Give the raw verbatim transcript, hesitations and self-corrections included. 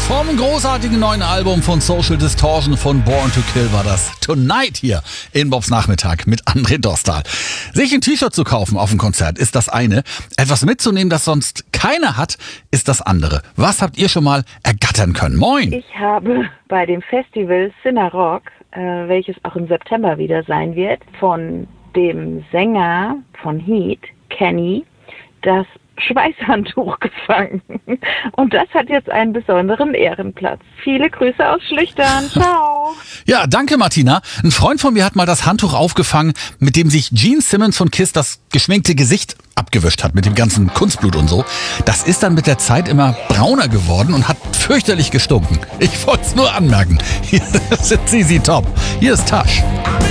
Vom großartigen neuen Album von Social Distortion von Born to Kill war das Tonight hier in Bobs Nachmittag mit André Dostal. Sich ein T-Shirt zu kaufen auf dem Konzert ist das eine. Etwas mitzunehmen, das sonst keiner hat, ist das andere. Was habt ihr schon mal ergattern können? Moin! Ich habe bei dem Festival Cinerock, äh, welches auch im September wieder sein wird, von dem Sänger von Heat, Kenny, das Schweißhandtuch gefangen. Und das hat jetzt einen besonderen Ehrenplatz. Viele Grüße aus Schlüchtern. Ciao. Ja, danke Martina. Ein Freund von mir hat mal das Handtuch aufgefangen, mit dem sich Gene Simmons von Kiss das geschminkte Gesicht abgewischt hat, mit dem ganzen Kunstblut und so. Das ist dann mit der Zeit immer brauner geworden und hat fürchterlich gestunken. Ich wollte es nur anmerken. Hier sind Z Z Top. Hier ist Tasch.